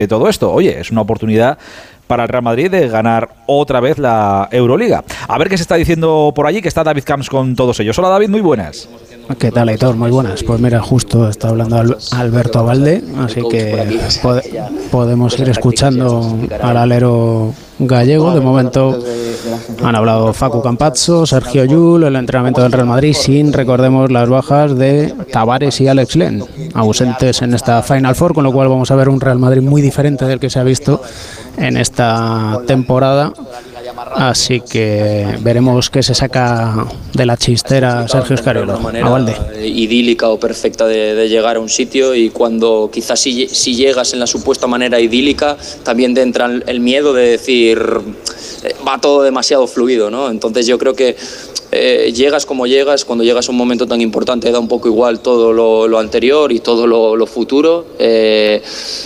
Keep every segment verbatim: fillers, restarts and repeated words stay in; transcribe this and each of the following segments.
de todo esto. Oye, es una oportunidad para el Real Madrid de ganar otra vez la Euroliga. A ver qué se está diciendo por allí, que está David Camps con todos ellos. Hola David, muy buenas. ¿Qué tal, Aitor? Muy buenas. Pues mira, justo está hablando Al- Alberto Abalde, así que pod- podemos ir escuchando al alero gallego. De momento han hablado Facu Campazzo, Sergio Llull, el entrenamiento del Real Madrid, sin, recordemos, las bajas de Tavares y Alex Len, ausentes en esta Final Four, con lo cual vamos a ver un Real Madrid muy diferente del que se ha visto en esta temporada. Así que veremos qué se saca de la chistera Sergio Escariolo. Abalde. Idílica o perfecta de, de llegar a un sitio, y cuando quizás si, si llegas en la supuesta manera idílica, también te entra el miedo de decir eh, va todo demasiado fluido, ¿no? Entonces yo creo que eh, llegas como llegas, cuando llegas a un momento tan importante da un poco igual todo lo, lo anterior y todo lo, lo futuro. Eh,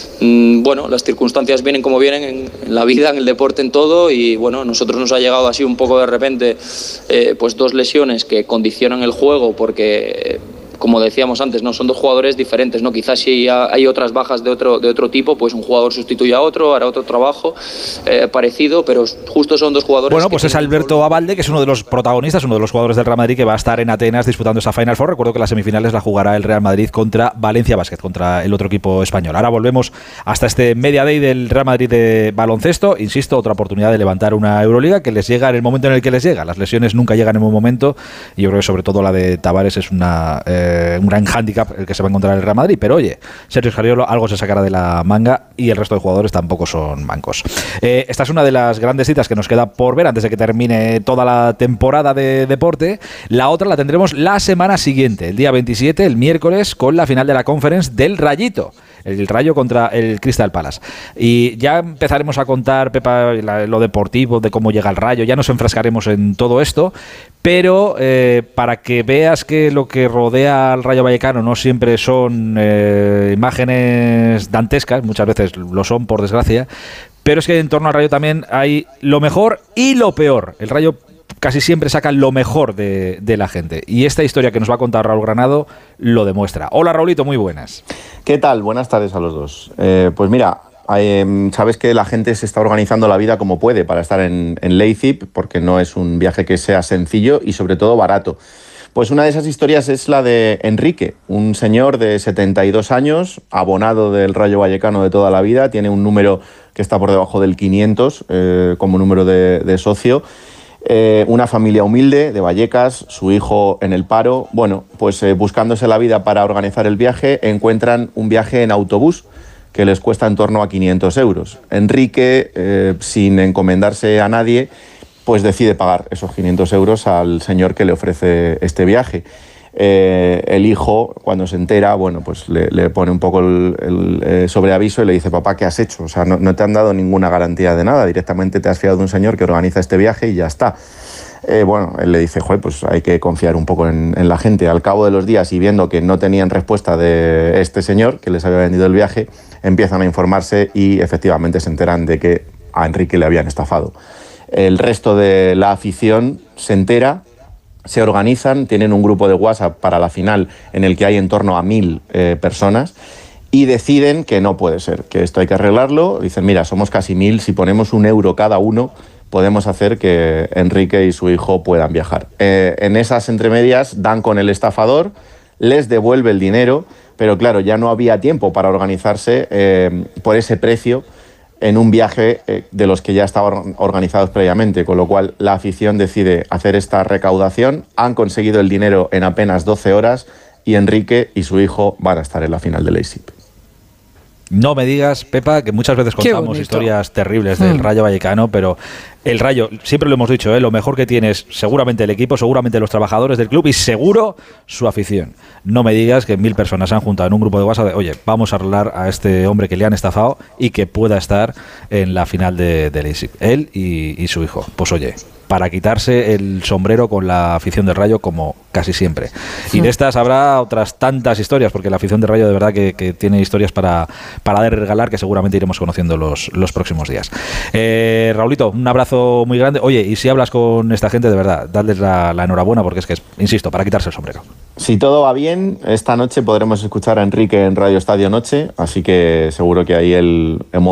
Bueno, las circunstancias vienen como vienen en, en la vida, en el deporte, en todo, y bueno, a nosotros nos ha llegado así un poco de repente eh, pues dos lesiones que condicionan el juego, porque como decíamos antes, no son dos jugadores diferentes, ¿no? Quizás si hay otras bajas de otro, de otro tipo, pues un jugador sustituye a otro, hará otro trabajo eh, parecido, pero justo son dos jugadores. Bueno, pues es Alberto Abalde, que es uno de los protagonistas, uno de los jugadores del Real Madrid que va a estar en Atenas disputando esa Final Four. Recuerdo que las semifinales la jugará el Real Madrid contra Valencia Basket, contra el otro equipo español. Ahora volvemos hasta este Media Day del Real Madrid de baloncesto. Insisto, otra oportunidad de levantar una Euroliga que les llega en el momento en el que les llega. Las lesiones nunca llegan en un momento, y yo creo que sobre todo la de Tavares es una, eh, un gran hándicap el que se va a encontrar el Real Madrid. Pero oye, Sergio Escariolo algo se sacará de la manga, y el resto de jugadores tampoco son mancos. Eh, esta es una de las grandes citas que nos queda por ver antes de que termine toda la temporada de deporte. La otra la tendremos la semana siguiente, el día veintisiete, el miércoles, con la final de la Conference del Rayito, el Rayo contra el Crystal Palace. Y ya empezaremos a contar, Pepa, la, lo deportivo, de cómo llega el Rayo, ya nos enfrascaremos en todo esto, pero eh, para que veas que lo que rodea al Rayo Vallecano no siempre son eh, imágenes dantescas, muchas veces lo son, por desgracia, pero es que en torno al Rayo también hay lo mejor y lo peor. El Rayo casi siempre saca lo mejor de, de la gente, y esta historia que nos va a contar Raúl Granado lo demuestra. Hola Raulito, muy buenas. ¿Qué tal? Buenas tardes a los dos. Eh, pues mira, eh, sabes que la gente se está organizando la vida como puede para estar en, en Leipzig, porque no es un viaje que sea sencillo y sobre todo barato. Pues una de esas historias es la de Enrique, un señor de setenta y dos años, abonado del Rayo Vallecano de toda la vida, tiene un número que está por debajo del quinientos eh, como número de, de socio. Eh, una familia humilde de Vallecas, su hijo en el paro. Bueno, pues eh, buscándose la vida para organizar el viaje, encuentran un viaje en autobús que les cuesta en torno a quinientos euros. Enrique, eh, sin encomendarse a nadie, pues decide pagar esos quinientos euros al señor que le ofrece este viaje. Eh, el hijo, cuando se entera, bueno, pues le, le pone un poco el, el eh, sobreaviso y le dice: papá, ¿qué has hecho? O sea, no, no te han dado ninguna garantía de nada, directamente te has fiado de un señor que organiza este viaje y ya está. Eh, bueno, él le dice: joder, pues hay que confiar un poco en, en la gente. Al cabo de los días, y viendo que no tenían respuesta de este señor que les había vendido el viaje, empiezan a informarse y efectivamente se enteran de que a Enrique le habían estafado. El resto de la afición se entera, se organizan, tienen un grupo de WhatsApp para la final en el que hay en torno a mil eh, personas, y deciden que no puede ser, que esto hay que arreglarlo. Dicen: mira, somos casi mil, si ponemos un euro cada uno, podemos hacer que Enrique y su hijo puedan viajar. Eh, en esas entremedias dan con el estafador, les devuelve el dinero, pero claro, ya no había tiempo para organizarse eh, por ese precio en un viaje eh, de los que ya estaban organizados previamente, con lo cual la afición decide hacer esta recaudación. Han conseguido el dinero en apenas doce horas y Enrique y su hijo van a estar en la final de Leipzig. No me digas, Pepa, que muchas veces contamos historias terribles del Rayo Vallecano, pero el Rayo, siempre lo hemos dicho, ¿eh? Lo mejor que tiene es seguramente el equipo, seguramente los trabajadores del club y seguro su afición. No me digas que mil personas se han juntado en un grupo de WhatsApp de: oye, vamos a arreglar a este hombre que le han estafado y que pueda estar en la final de, de Leipzig. Él y, y su hijo. Pues oye, para quitarse el sombrero con la afición del Rayo, como casi siempre. Y de estas habrá otras tantas historias, porque la afición del Rayo de verdad que, que tiene historias para, para dar y regalar, que seguramente iremos conociendo los, los próximos días. Eh, Raulito, un abrazo muy grande. Oye, y si hablas con esta gente, de verdad, dadles la, la enhorabuena, porque es que, es, insisto, para quitarse el sombrero. Si todo va bien, esta noche podremos escuchar a Enrique en Radio Estadio Noche, así que seguro que ahí el emocionado